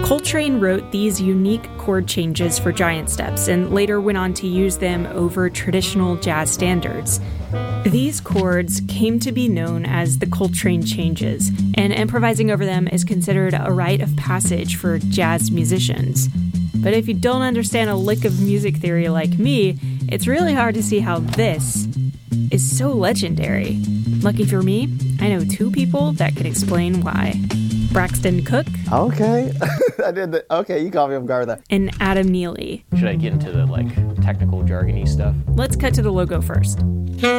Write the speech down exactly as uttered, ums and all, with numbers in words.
Coltrane wrote these unique chord changes for Giant Steps and later went on to use them over traditional jazz standards. These chords came to be known as the Coltrane changes, and improvising over them is considered a rite of passage for jazz musicians. But if you don't understand a lick of music theory like me, it's really hard to see how this is so legendary. Lucky for me, I know two people that can explain why. Braxton Cook. Okay. I did the, okay, you caught me off guard with that. And Adam Neely. Should I get into the, like, technical jargony stuff? Let's cut to the logo first.